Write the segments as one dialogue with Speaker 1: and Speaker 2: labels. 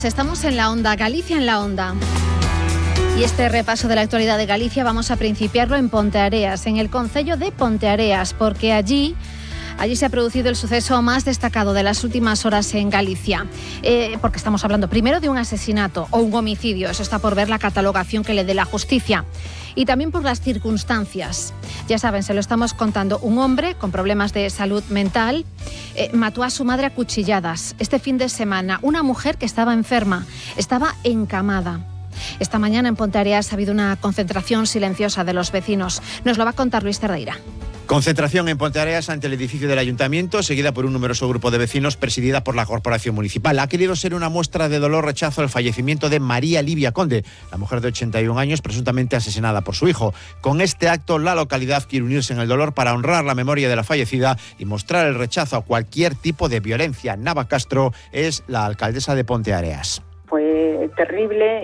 Speaker 1: Estamos en la Onda, Galicia en la Onda. Y este repaso de la actualidad de Galicia vamos a principiarlo en Ponteareas, en el concello de Ponteareas, porque allí se ha producido el suceso más destacado de las últimas horas en Galicia. Porque estamos hablando primero de un asesinato o un homicidio, eso está por ver la catalogación que le dé la justicia. Y también por las circunstancias. Ya saben, se lo estamos contando. Un hombre con problemas de salud mental mató a su madre a cuchilladas este fin de semana. Una mujer que estaba enferma, estaba encamada. Esta mañana en Ponteareas ha habido una concentración silenciosa de los vecinos. Nos lo va a contar Luis Cerdeira.
Speaker 2: Concentración en Ponteareas ante el edificio del Ayuntamiento, seguida por un numeroso grupo de vecinos presidida por la Corporación Municipal. Ha querido ser una muestra de dolor, rechazo al fallecimiento de María Livia Conde, la mujer de 81 años presuntamente asesinada por su hijo. Con este acto, la localidad quiere unirse en el dolor para honrar la memoria de la fallecida y mostrar el rechazo a cualquier tipo de violencia. Nava Castro es la alcaldesa de Ponteareas.
Speaker 3: Fue terrible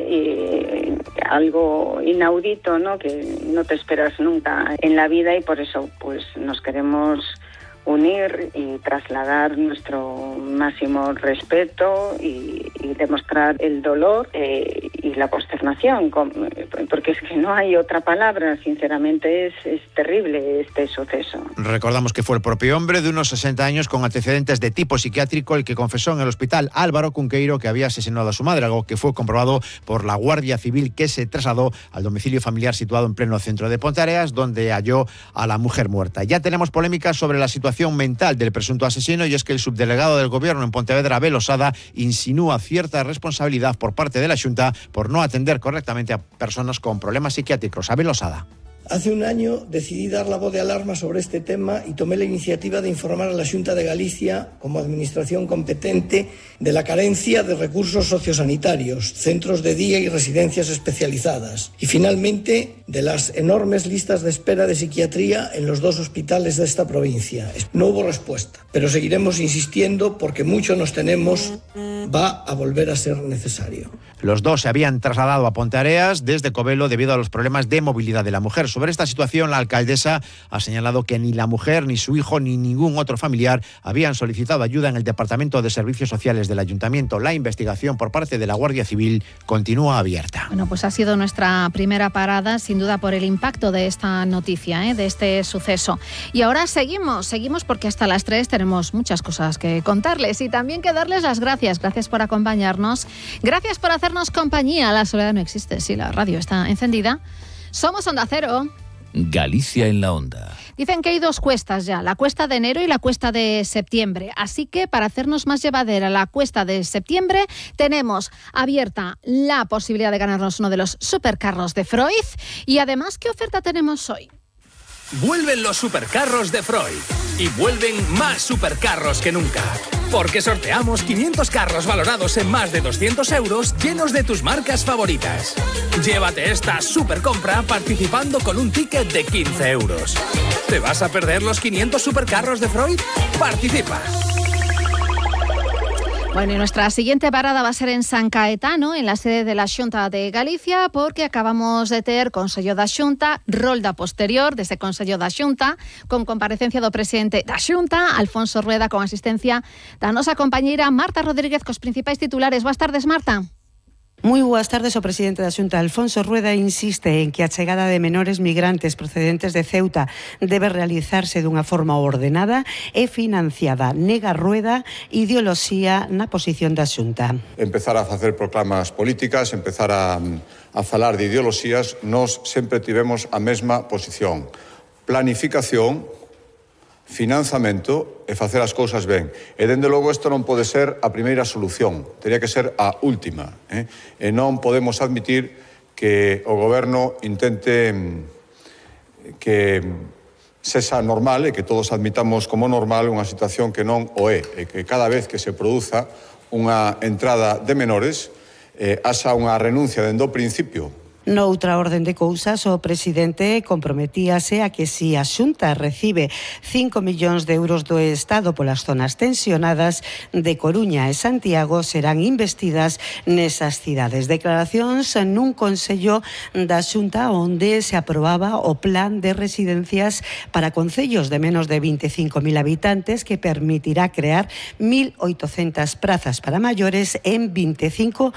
Speaker 3: y algo inaudito, ¿no? Que no te esperas nunca en la vida, y por eso pues nos queremos unir y trasladar nuestro máximo respeto y demostrar el dolor y la consternación, porque es que no hay otra palabra. Sinceramente es terrible este suceso.
Speaker 2: Recordamos que fue el propio hombre de unos 60 años con antecedentes de tipo psiquiátrico el que confesó en el hospital Álvaro Cunqueiro que había asesinado a su madre, algo que fue comprobado por la Guardia Civil, que se trasladó al domicilio familiar situado en pleno centro de Ponteareas, donde halló a la mujer muerta. Ya tenemos polémicas sobre la situación mental del presunto asesino, y es que el subdelegado del Gobierno en Pontevedra, Abel Osada, insinúa cierta responsabilidad por parte de la Xunta por no atender correctamente a personas con problemas psiquiátricos. Abel Osada.
Speaker 4: Hace un año decidí dar la voz de alarma sobre este tema y tomé la iniciativa de informar a la Xunta de Galicia, como administración competente, de la carencia de recursos sociosanitarios, centros de día y residencias especializadas. Y finalmente, de las enormes listas de espera de psiquiatría en los 2 hospitales de esta provincia. No hubo respuesta, pero seguiremos insistiendo porque mucho nos tememos va a volver a ser necesario.
Speaker 2: Los dos se habían trasladado a Ponteareas desde Covelo debido a los problemas de movilidad de la mujer. Sobre esta situación, la alcaldesa ha señalado que ni la mujer, ni su hijo, ni ningún otro familiar habían solicitado ayuda en el Departamento de Servicios Sociales del Ayuntamiento. La investigación por parte de la Guardia Civil continúa abierta.
Speaker 1: Bueno, pues ha sido nuestra primera parada, sin duda, por el impacto de esta noticia, de este suceso. Y ahora seguimos porque hasta las 3 tenemos muchas cosas que contarles y también que darles las gracias. Gracias por acompañarnos, gracias por hacernos compañía. La soledad no existe si la radio está encendida. Somos Onda Cero.
Speaker 5: Galicia en la Onda.
Speaker 1: Dicen que hay 2 cuestas ya, la cuesta de enero y la cuesta de septiembre. Así que para hacernos más llevadera la cuesta de septiembre, tenemos abierta la posibilidad de ganarnos uno de los supercarros de Freud. Y además, ¿qué oferta tenemos hoy?
Speaker 6: Vuelven los supercarros de Freud y vuelven más supercarros que nunca, porque sorteamos 500 carros valorados en más de 200 euros llenos de tus marcas favoritas. Llévate esta supercompra participando con un ticket de 15 euros. ¿Te vas a perder los 500 supercarros de Freud? ¡Participa!
Speaker 1: Bueno, y nuestra siguiente parada va a ser en San Caetano, en la sede de la Xunta de Galicia, porque acabamos de ter Consello da Xunta, rolda posterior dese Consello da Xunta, con comparecencia do presidente da Xunta, Alfonso Rueda, con asistencia da nosa compañeira Marta Rodríguez, cos principais titulares. Boas tardes, Marta.
Speaker 7: Moi boas tardes. O presidente da Xunta, Alfonso Rueda, insiste en que a chegada de menores migrantes procedentes de Ceuta debe realizarse dunha forma ordenada e financiada. Nega Rueda ideoloxía na posición da Xunta.
Speaker 8: Empezar a facer proclamas políticas, empezar a falar de ideoloxías, nós sempre tivemos a mesma posición. Planificación, financiamento e facer as cousas ben. E, dende logo, isto non pode ser a primeira solución, teria que ser a última. E non podemos admitir que o goberno intente que sexa normal e que todos admitamos como normal unha situación que non o é, e que cada vez que se produza unha entrada de menores haxa unha renuncia dende o principio
Speaker 7: Noutra orden de cousas, o presidente comprometíase a que si a Xunta recibe 5 millóns de euros do Estado polas zonas tensionadas de Coruña e Santiago, serán investidas nesas cidades. Declaracións nun Consello da Xunta onde se aprobaba o plan de residencias para concellos de menos de 25.000 habitantes que permitirá crear 1.800 prazas para maiores en 25